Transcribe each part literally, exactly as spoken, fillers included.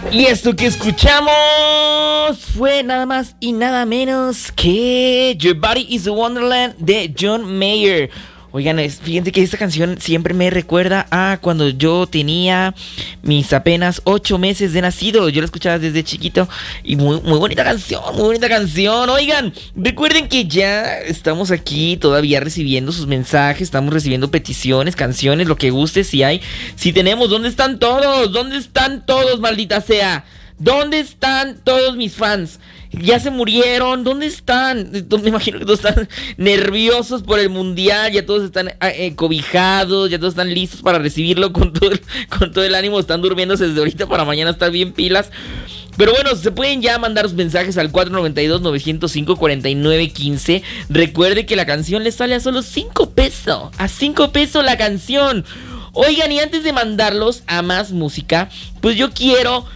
Y esto que escuchamos fue nada más y nada menos que Your Body is a Wonderland de John Mayer. Oigan, fíjense que esta canción siempre me recuerda a cuando yo tenía mis apenas ocho meses de nacido. Yo la escuchaba desde chiquito y muy, muy bonita canción, muy bonita canción. Oigan, recuerden que ya estamos aquí todavía recibiendo sus mensajes, estamos recibiendo peticiones, canciones, lo que guste, si hay, si tenemos. ¿Dónde están todos? ¿Dónde están todos, maldita sea? ¿Dónde están todos mis fans? Ya se murieron, ¿dónde están? Me imagino que todos están nerviosos por el mundial, ya todos están eh, cobijados, ya todos están listos para recibirlo con todo, el, con todo el ánimo, están durmiéndose desde ahorita para mañana estar bien pilas. Pero bueno, se pueden ya mandar sus mensajes al cuatro nueve dos, nueve cero cinco, cuatro nueve uno cinco. Recuerde que la canción les sale a solo cinco pesos, a cinco pesos la canción. Oigan, y antes de mandarlos a más música, pues yo quiero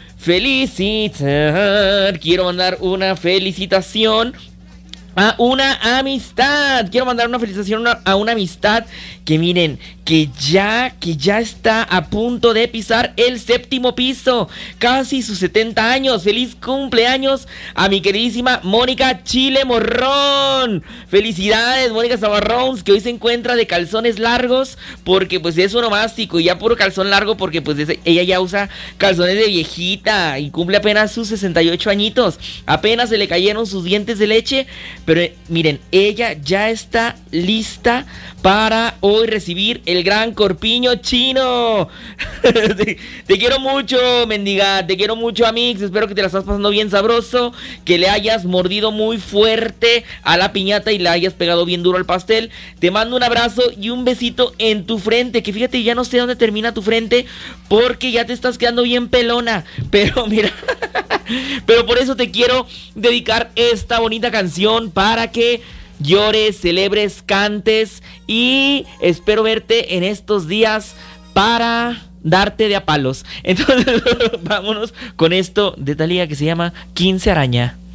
felicitar, quiero mandar una felicitación a una amistad. Quiero mandar una felicitación a una, a una amistad que miren, que ya, que ya está a punto de pisar el séptimo piso, casi sus setenta años. Feliz cumpleaños a mi queridísima Mónica Chile Morrón. Felicidades, Mónica Zabarrón, que hoy se encuentra de calzones largos, porque pues es onomástico y ya puro calzón largo, porque pues es, ella ya usa calzones de viejita y cumple apenas sus sesenta y ocho añitos. Apenas se le cayeron sus dientes de leche, pero eh, miren, ella ya está lista para hoy recibir el gran corpiño chino. te, te quiero mucho, mendiga, te quiero mucho, Amix. Espero que te la estás pasando bien sabroso, que le hayas mordido muy fuerte a la piñata y le hayas pegado bien duro al pastel. Te mando un abrazo y un besito en tu frente, que fíjate, ya no sé dónde termina tu frente, porque ya te estás quedando bien pelona. Pero mira, pero por eso te quiero dedicar esta bonita canción para que llores, celebres, cantes, y espero verte en estos días para darte de a palos. Entonces vámonos con esto de Thalía que se llama quince araña.